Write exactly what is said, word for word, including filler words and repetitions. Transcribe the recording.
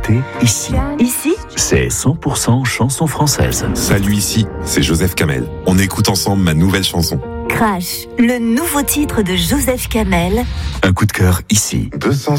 écoutez Ici. Ici, C'est cent pour cent chanson française. Salut, ici, c'est Joseph Kamel. On écoute ensemble ma nouvelle chanson. Crash, le nouveau titre de Joseph Kamel. Un coup de cœur ici. deux cent